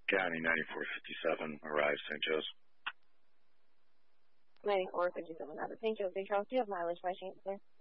County 9457, arrives St. Joe's. 9457, St. Joe. Do you have mileage by chance, sir?